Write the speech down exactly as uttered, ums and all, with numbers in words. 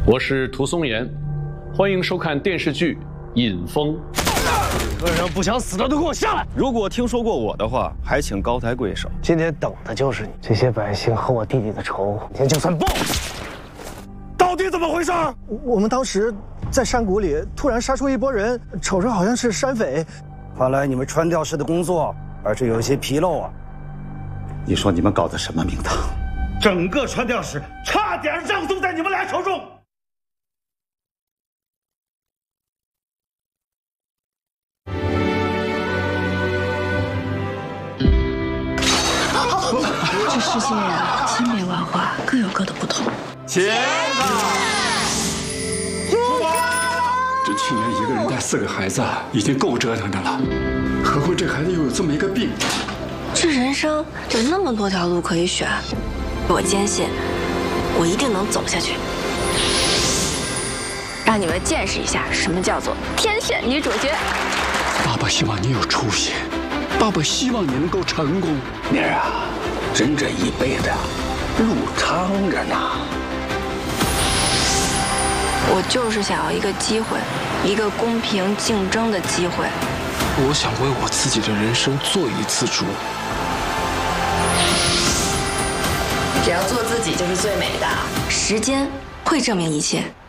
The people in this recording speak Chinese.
我是涂松岩，欢迎收看电视剧《尹风》。 个人不想死的都给我下来！ 如果听说过我的话，还请高抬贵手。 今天等的就是你。这些百姓和我弟弟的仇，今天就算报。到底怎么回事？ 我们当时在山谷里突然杀出一拨人，瞅着好像是山匪。 看来你们传教士的工作还是有一些纰漏啊。 你说你们搞的什么名堂？ 整个传教士差点葬送在你们俩手中。 这世界啊，千变万化，各有各的不同。 钱啊！ 这青年一个人带四个孩子，已经够折腾的了，何况这孩子又有这么一个病。 这人生有那么多条路可以选，我坚信，我一定能走下去。让你们见识一下什么叫做天选女主角。 爸爸希望你有出息，爸爸希望你能够成功。 妮儿啊，人这一辈子路长着呢。 我就是想要一个机会，一个公平竞争的机会。 我想为我自己的人生做一次主。 只要做自己就是最美的，时间会证明一切。